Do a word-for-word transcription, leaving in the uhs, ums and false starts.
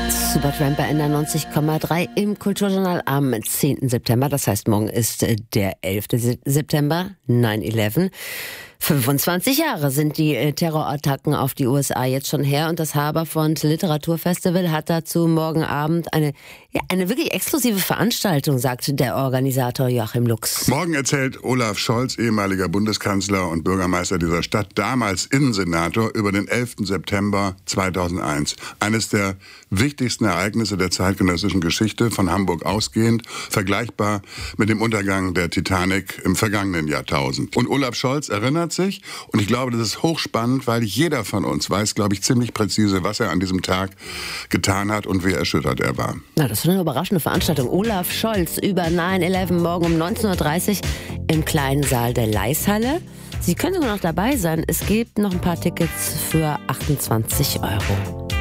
Supertramp bei N neunzig Komma drei im Kulturjournal am zehnten September. Das heißt, morgen ist der elfte September, neun elf. fünfundzwanzig Jahre sind die Terrorattacken auf die U S A jetzt schon her und das Haberfront Literaturfestival hat dazu morgen Abend eine, ja, eine wirklich exklusive Veranstaltung, sagt der Organisator Joachim Lux. Morgen erzählt Olaf Scholz, ehemaliger Bundeskanzler und Bürgermeister dieser Stadt, damals Innensenator, über den elften September zweitausendeins. Eines der wichtigsten Ereignisse der zeitgenössischen Geschichte, von Hamburg ausgehend, vergleichbar mit dem Untergang der Titanic im vergangenen Jahrtausend. Und Olaf Scholz erinnert sich, und ich glaube, das ist hochspannend, weil jeder von uns weiß, glaube ich, ziemlich präzise, was er an diesem Tag getan hat und wie erschüttert er war. Na, das wird eine überraschende Veranstaltung. Olaf Scholz über neun elf morgen um neunzehn Uhr dreißig im kleinen Saal der Leishalle. Sie können sogar noch dabei sein. Es gibt noch ein paar Tickets für achtundzwanzig Euro.